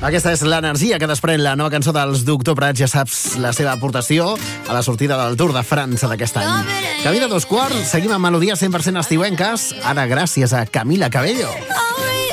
Aquesta és l'energia que desprèn la nova cançó dels Doctor Prats. Ja saps la seva aportació a la sortida del Tour de França d'aquest any. Camí de 2 quarts, seguim amb melodies 100% estiuenques, ara gràcies a Camila Cabello.